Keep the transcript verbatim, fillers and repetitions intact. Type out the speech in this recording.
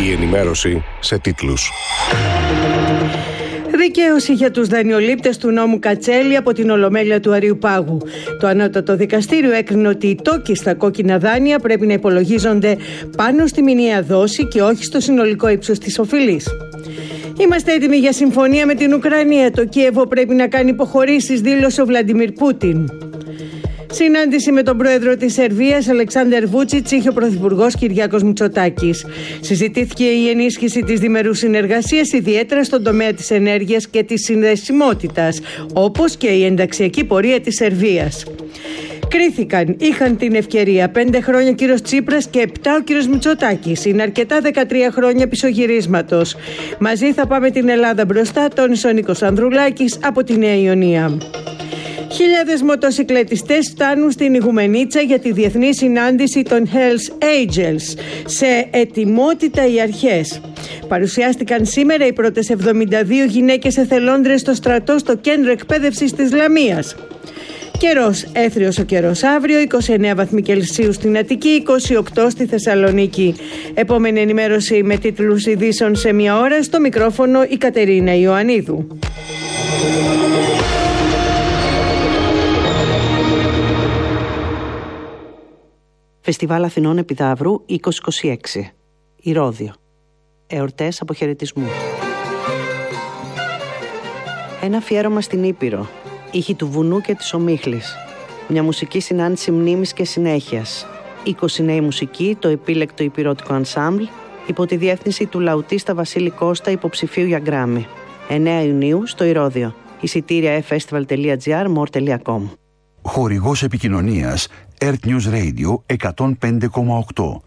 Η ενημέρωση σε τίτλους. Δικαίωση για τους δανειολήπτες του νόμου Κατσέλη από την Ολομέλεια του Αρείου Πάγου. Το Ανώτατο Δικαστήριο έκρινε ότι οι τόκοι στα κόκκινα δάνεια πρέπει να υπολογίζονται πάνω στη μηνιαία δόση και όχι στο συνολικό ύψος της οφειλής. Είμαστε έτοιμοι για συμφωνία με την Ουκρανία. Το Κίεβο πρέπει να κάνει υποχωρήσεις, δήλωσε ο Βλαντιμίρ Πούτιν. Συνάντηση με τον πρόεδρο της Σερβίας, Αλεξάντερ Βούτσιτς, είχε ο πρωθυπουργός Κυριάκος Μητσοτάκης. Συζητήθηκε η ενίσχυση της διμερούς συνεργασίας, ιδιαίτερα στον τομέα της ενέργειας και της συνδεσιμότητας, όπως και η ενταξιακή πορεία της Σερβίας. Κρίθηκαν, είχαν την ευκαιρία. Πέντε χρόνια ο κύριος Τσίπρας και επτά ο κύριος Μητσοτάκης. Είναι αρκετά δεκατρία χρόνια πισωγυρίσματος. Μαζί θα πάμε την Ελλάδα μπροστά, τόνισε ο Νίκος Ανδρουλάκης από τη Νέα Ιωνία. Χιλιάδες μοτοσυκλετιστές φτάνουν στην Ιγουμενίτσα για τη διεθνή συνάντηση των Hells Angels. Σε ετοιμότητα οι αρχές. Παρουσιάστηκαν σήμερα οι πρώτες εβδομήντα δύο γυναίκες εθελόντρες στο στρατό στο κέντρο εκπαίδευσης της Λαμίας. Καιρός, έθριος ο καιρός αύριο, είκοσι εννέα βαθμοί Κελσίου στην Αττική, είκοσι οκτώ στη Θεσσαλονίκη. Επόμενη ενημέρωση με τίτλους ειδήσεων σε μία ώρα, στο μικρόφωνο η Κατερίνα Ιωαννίδου. Φεστιβάλ Αθηνών Επιδαύρου είκοσι είκοσι έξι. Ηρώδειο. Εορτές αποχαιρετισμού. Ένα αφιέρωμα στην Ήπειρο. Ήχοι του βουνού και της ομίχλης. Μια μουσική συνάντηση μνήμης και συνέχειας. είκοσι νέοι μουσικοί, το επίλεκτο υπηρώτικο ανσάμπλ, υπό τη διεύθυνση του λαουτίστα Βασίλη Κώστα, υποψηφίου για Γκράμι. εννέα Ιουνίου στο Ηρώδειο. Εισιτήρια e festival τελεία gr, more τελεία com. Χορηγός επικοινωνίας Earth News Radio εκατόν πέντε κόμμα οκτώ.